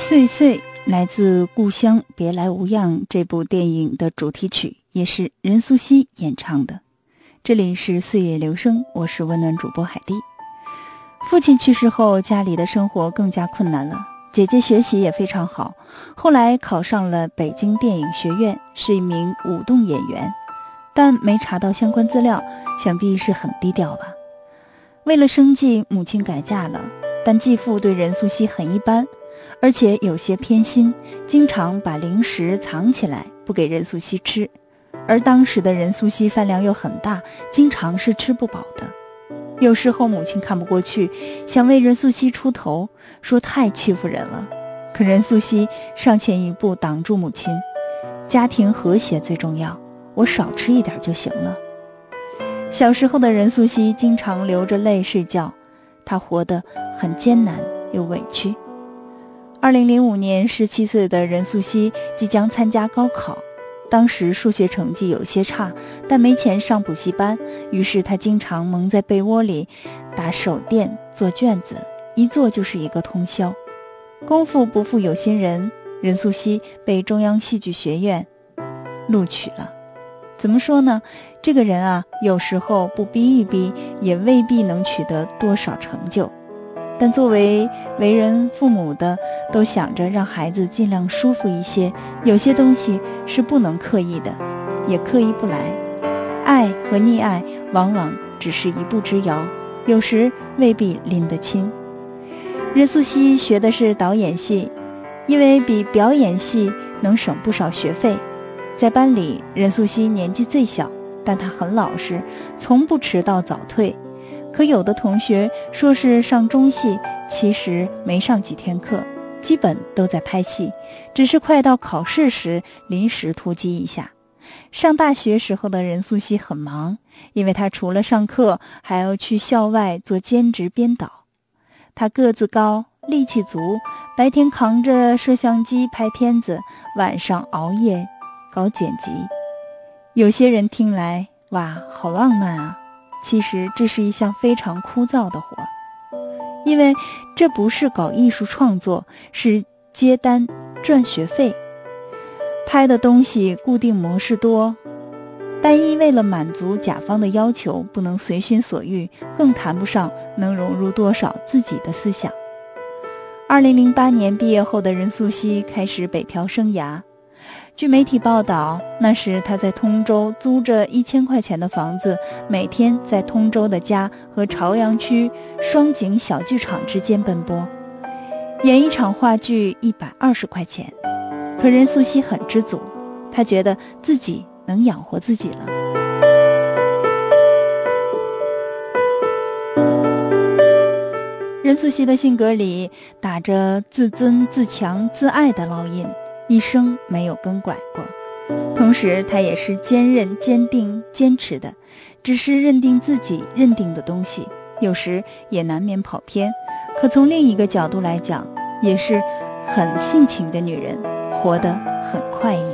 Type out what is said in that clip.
岁岁来自《故乡别来无恙》这部电影的主题曲，也是任素汐演唱的。这里是岁月留声，我是温暖主播海蒂。父亲去世后，家里的生活更加困难了。姐姐学习也非常好，后来考上了北京电影学院，是一名舞动演员，但没查到相关资料，想必是很低调吧。为了生计，母亲改嫁了，但继父对任素汐很一般，而且有些偏心，经常把零食藏起来不给任素汐吃。而当时的任素汐饭量又很大，经常是吃不饱的。有时候母亲看不过去，想为任素汐出头，说太欺负人了。可任素汐上前一步挡住母亲，家庭和谐最重要，我少吃一点就行了。小时候的任素汐经常流着泪睡觉，她活得很艰难又委屈。2005年，17岁的任素汐即将参加高考，当时数学成绩有些差，但没钱上补习班，于是她经常蒙在被窝里打手电做卷子，一做就是一个通宵。功夫不负有心人，任素汐被中央戏剧学院录取了。怎么说呢，这个人啊，有时候不逼一逼也未必能取得多少成就，但作为为人父母的，都想着让孩子尽量舒服一些，有些东西是不能刻意的，也刻意不来。爱和溺爱往往只是一步之遥，有时未必拎得清。任素汐学的是导演系，因为比表演系能省不少学费。在班里，任素汐年纪最小，但她很老实，从不迟到早退。可有的同学说是上中戏，其实没上几天课，基本都在拍戏，只是快到考试时临时突击一下。上大学时候的任素汐很忙，因为她除了上课还要去校外做兼职编导。她个子高，力气足，白天扛着摄像机拍片子，晚上熬夜搞剪辑。有些人听来，哇，好浪漫啊，其实这是一项非常枯燥的活，因为这不是搞艺术创作，是接单赚学费。拍的东西固定模式多，单一为了满足甲方的要求，不能随心所欲，更谈不上能融入多少自己的思想。2008年毕业后的任素汐开始北漂生涯。据媒体报道，那时她在通州租着1000块钱的房子，每天在通州的家和朝阳区双井小剧场之间奔波，演一场话剧120块钱。可任素汐很知足，她觉得自己能养活自己了。任素汐的性格里打着自尊、自强、自爱的烙印，一生没有更改过。同时她也是坚韧、坚定、坚持的，只是认定自己认定的东西，有时也难免跑偏。可从另一个角度来讲，也是很性情的女人，活得很快意。